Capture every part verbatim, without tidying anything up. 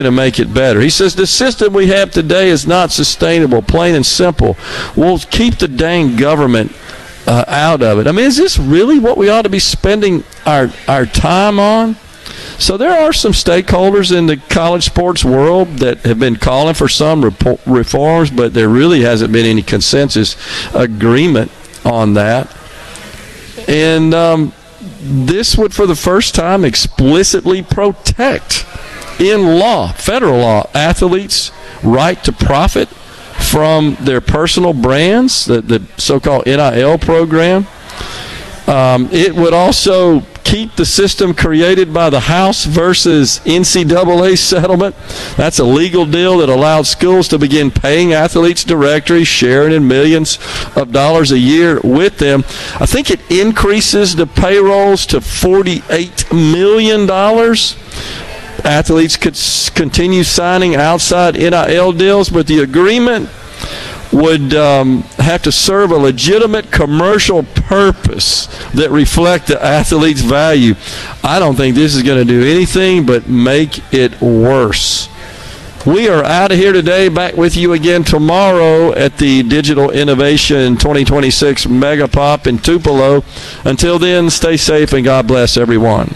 to make it better. He says the system we have today is not sustainable, plain and simple. We'll keep the dang government uh, out of it. I mean, is this really what we ought to be spending our, our time on? So there are some stakeholders in the college sports world that have been calling for some report, reforms, but there really hasn't been any consensus agreement on that. And um, this would, for the first time, explicitly protect, in law, federal law, athletes' right to profit from their personal brands, the, the so-called N I L program. Um, it would also keep the system created by the House versus N C double A settlement. That's a legal deal that allowed schools to begin paying athletes directly, sharing in millions of dollars a year with them. I think it increases the payrolls to forty-eight million dollars. Athletes could continue signing outside N I L deals, but the agreement would um, have to serve a legitimate commercial purpose that reflect the athlete's value. I don't think this is going to do anything but make it worse. We are out of here today. Back with you again tomorrow at the Digital Innovation twenty twenty-six Mega Pop in Tupelo. Until then, stay safe and God bless everyone.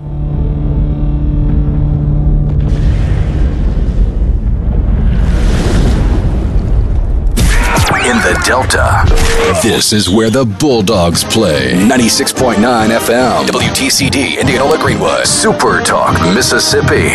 In the Delta, this is where the Bulldogs play. ninety-six point nine F M, W T C D, Indianola Greenwood, Super Talk, Mississippi.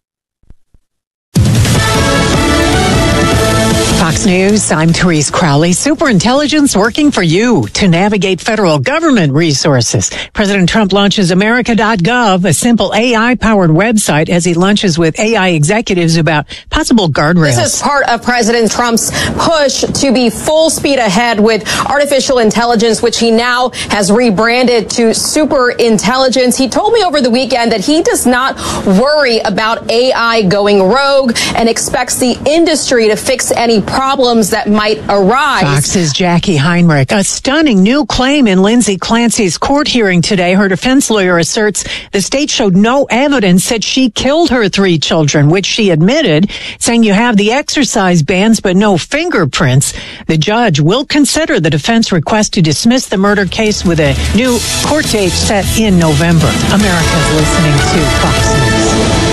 Fox News, I'm Therese Crowley. Superintelligence working for you to navigate federal government resources. President Trump launches America dot gov, a simple A I-powered website, as he lunches with A I executives about possible guardrails. This is part of President Trump's push to be full speed ahead with artificial intelligence, which he now has rebranded to superintelligence. He told me over the weekend that he does not worry about A I going rogue and expects the industry to fix any problems that might arise. Fox's Jackie Heinrich. A stunning new claim in Lindsay Clancy's court hearing today. Her defense lawyer asserts the state showed no evidence that she killed her three children, which she admitted, saying you have the exercise bands but no fingerprints. The judge will consider the defense request to dismiss the murder case with a new court date set in November. America's listening to Fox News.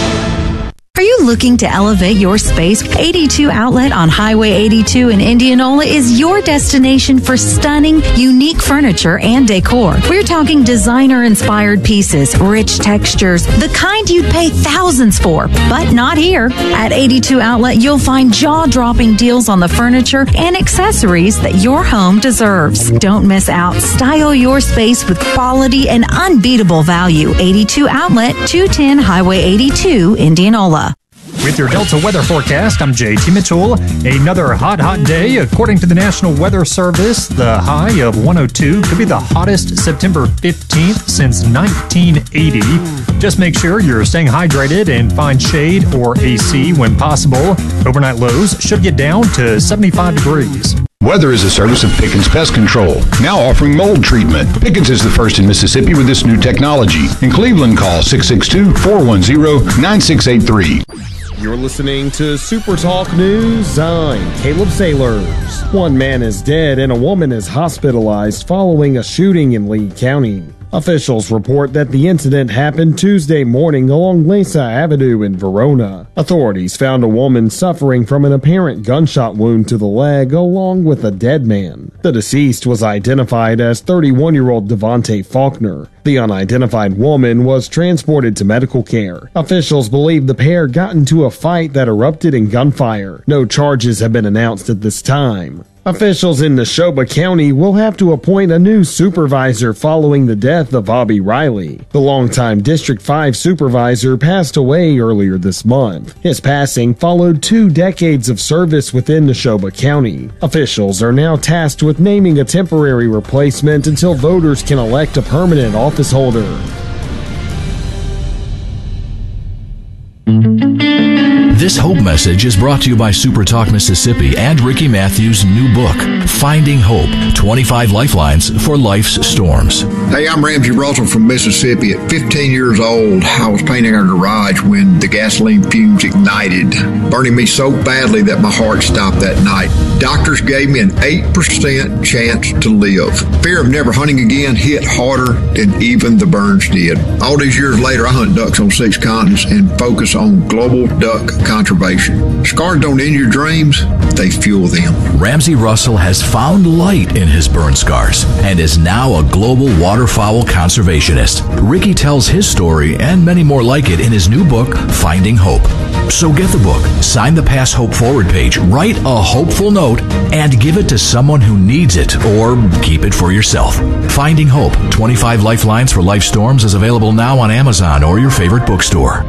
Are you looking to elevate your space? eighty-two Outlet on Highway eighty-two in Indianola is your destination for stunning, unique furniture and decor. We're talking designer-inspired pieces, rich textures, the kind you'd pay thousands for, but not here. At eighty-two Outlet, you'll find jaw-dropping deals on the furniture and accessories that your home deserves. Don't miss out. Style your space with quality and unbeatable value. eighty-two Outlet, two ten Highway eighty-two, Indianola. With your Delta weather forecast, I'm J T Mitchell. Another hot, hot day. According to the National Weather Service, the high of one oh two could be the hottest September fifteenth since nineteen eighty. Just make sure you're staying hydrated and find shade or A C when possible. Overnight lows should get down to seventy-five degrees. Weather is a service of Pickens Pest Control, now offering mold treatment. Pickens is the first in Mississippi with this new technology. In Cleveland, call six six two, four one zero, nine six eight three. You're listening to Super Talk News. I'm Caleb Sailors. One man is dead and a woman is hospitalized following a shooting in Lee County. Officials report that the incident happened Tuesday morning along Lesa Avenue in Verona. Authorities found a woman suffering from an apparent gunshot wound to the leg along with a dead man. The deceased was identified as thirty-one-year-old Devontae Faulkner. The unidentified woman was transported to medical care. Officials believe the pair got into a fight that erupted in gunfire. No charges have been announced at this time. Officials in Neshoba County will have to appoint a new supervisor following the death of Bobby Riley. The longtime District five supervisor passed away earlier this month. His passing followed two decades of service within Neshoba County. Officials are now tasked with naming a temporary replacement until voters can elect a permanent office holder. This Hope message is brought to you by Super Talk Mississippi and Ricky Matthews' new book, Finding Hope, twenty-five Lifelines for Life's Storms. Hey, I'm Ramsey Russell from Mississippi. At fifteen years old, I was painting our garage when the gasoline fumes ignited, burning me so badly that my heart stopped that night. Doctors gave me an eight percent chance to live. Fear of never hunting again hit harder than even the burns did. All these years later, I hunt ducks on six continents and focus on global duck conservation. Scars don't end your dreams, they fuel them. Ramsey Russell has found light in his burn scars and is now a global waterfowl conservationist. Ricky tells his story and many more like it in his new book, Finding Hope. So get the book, sign the Pass Hope Forward page, write a hopeful note, and give it to someone who needs it, or keep it for yourself. Finding Hope, twenty-five Lifelines for Life Storms is available now on Amazon or your favorite bookstore.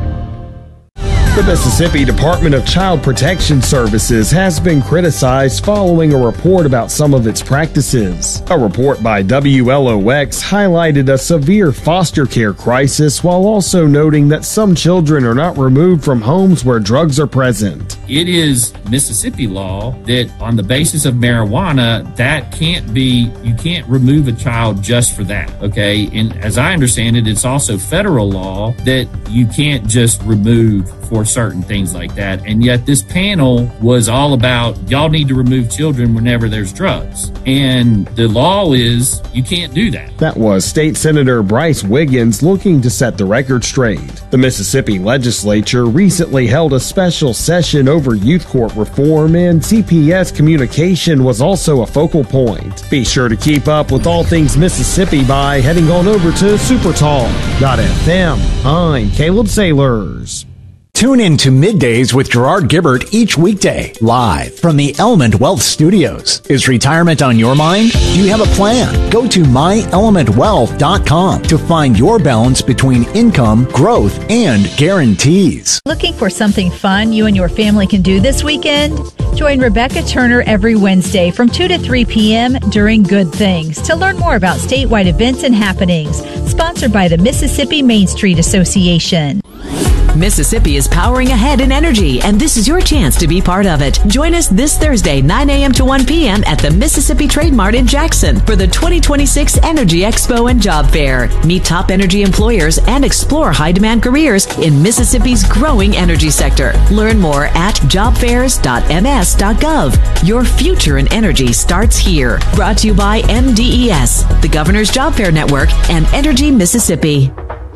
The Mississippi Department of Child Protection Services has been criticized following a report about some of its practices. A report by W L O X highlighted a severe foster care crisis while also noting that some children are not removed from homes where drugs are present. It is Mississippi law that on the basis of marijuana, that can't be, you can't remove a child just for that, okay? And as I understand it, it's also federal law that you can't just remove for certain things like that. And yet this panel was all about, y'all need to remove children whenever there's drugs. And the law is you can't do that. That was State Senator Bryce Wiggins looking to set the record straight. The Mississippi legislature recently held a special session over youth court reform, and C P S communication was also a focal point. Be sure to keep up with all things Mississippi by heading on over to supertalk dot f m. I'm Caleb Sailors. Tune in to Middays with Gerard Gibbert each weekday, live from the Element Wealth Studios. Is retirement on your mind? Do you have a plan? Go to my element wealth dot com to find your balance between income, growth, and guarantees. Looking for something fun you and your family can do this weekend? Join Rebecca Turner every Wednesday from two to three p.m. during Good Things to learn more about statewide events and happenings. Sponsored by the Mississippi Main Street Association. Mississippi is powering ahead in energy, and this is your chance to be part of it. Join us this Thursday, nine a.m. to one p.m. at the Mississippi Trade Mart in Jackson for the twenty twenty-six Energy Expo and Job Fair. Meet top energy employers and explore high-demand careers in Mississippi's growing energy sector. Learn more at job fairs dot m s dot gov. Your future in energy starts here. Brought to you by M D E S, the Governor's Job Fair Network, and Energy Mississippi.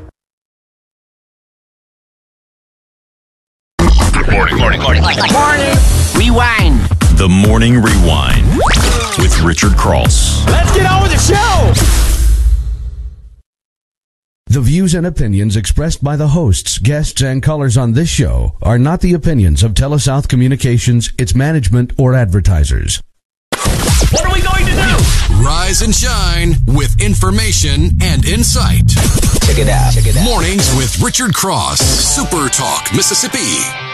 Morning, morning, morning, morning. Rewind. The Morning Rewind with Richard Cross. Let's get on with the show. The views and opinions expressed by the hosts, guests, and callers on this show are not the opinions of TeleSouth Communications, its management, or advertisers. What are we going to do? Rise and shine with information and insight. Check it out. Check it out. Mornings with Richard Cross. Super Talk, Mississippi.